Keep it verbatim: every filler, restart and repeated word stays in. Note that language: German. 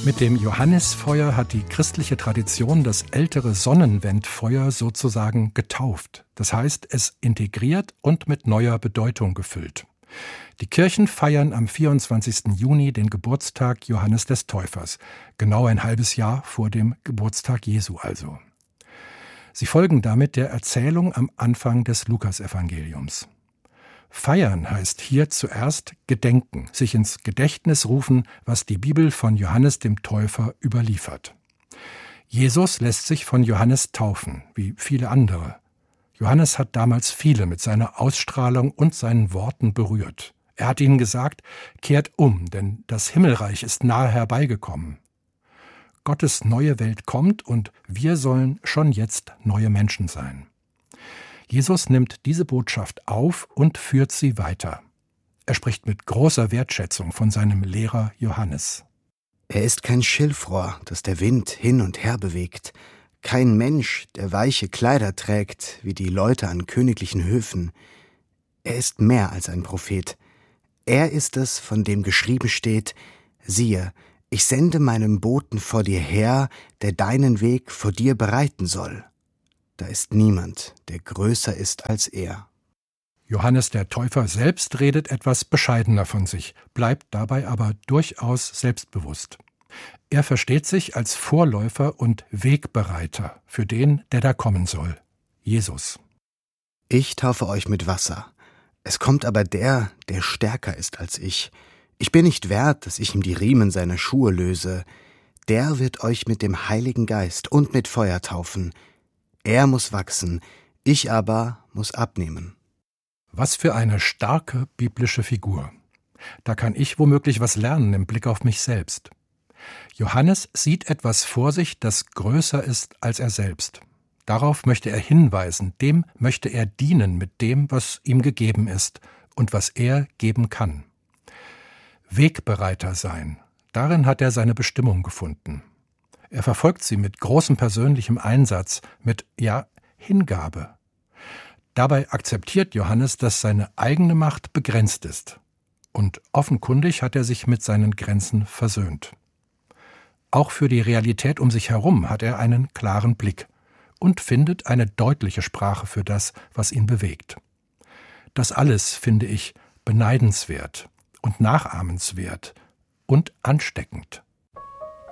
Mit dem Johannisfeuer hat die christliche Tradition das ältere Sonnenwendfeuer sozusagen getauft. Das heißt, es integriert und mit neuer Bedeutung gefüllt. Die Kirchen feiern am vierundzwanzigsten Juni den Geburtstag Johannes des Täufers, genau ein halbes Jahr vor dem Geburtstag Jesu also. Sie folgen damit der Erzählung am Anfang des Lukasevangeliums. Feiern heißt hier zuerst gedenken, sich ins Gedächtnis rufen, was die Bibel von Johannes dem Täufer überliefert. Jesus lässt sich von Johannes taufen, wie viele andere. Johannes hat damals viele mit seiner Ausstrahlung und seinen Worten berührt. Er hat ihnen gesagt, kehrt um, denn das Himmelreich ist nahe herbeigekommen. Gottes neue Welt kommt und wir sollen schon jetzt neue Menschen sein. Jesus nimmt diese Botschaft auf und führt sie weiter. Er spricht mit großer Wertschätzung von seinem Lehrer Johannes. Er ist kein Schilfrohr, das der Wind hin und her bewegt, kein Mensch, der weiche Kleider trägt, wie die Leute an königlichen Höfen. Er ist mehr als ein Prophet. Er ist es, von dem geschrieben steht, siehe, ich sende meinen Boten vor dir her, der deinen Weg vor dir bereiten soll. Da ist niemand, der größer ist als er. Johannes der Täufer selbst redet etwas bescheidener von sich, bleibt dabei aber durchaus selbstbewusst. Er versteht sich als Vorläufer und Wegbereiter für den, der da kommen soll, Jesus. Ich taufe euch mit Wasser. Es kommt aber der, der stärker ist als ich. Ich bin nicht wert, dass ich ihm die Riemen seiner Schuhe löse. Der wird euch mit dem Heiligen Geist und mit Feuer taufen. Er muss wachsen, ich aber muss abnehmen. Was für eine starke biblische Figur. Da kann ich womöglich was lernen im Blick auf mich selbst. Johannes sieht etwas vor sich, das größer ist als er selbst. Darauf möchte er hinweisen, dem möchte er dienen mit dem, was ihm gegeben ist und was er geben kann. Wegbereiter sein, darin hat er seine Bestimmung gefunden. Er verfolgt sie mit großem persönlichem Einsatz, mit, ja, Hingabe. Dabei akzeptiert Johannes, dass seine eigene Macht begrenzt ist. Und offenkundig hat er sich mit seinen Grenzen versöhnt. Auch für die Realität um sich herum hat er einen klaren Blick und findet eine deutliche Sprache für das, was ihn bewegt. Das alles finde ich beneidenswert und nachahmenswert und ansteckend.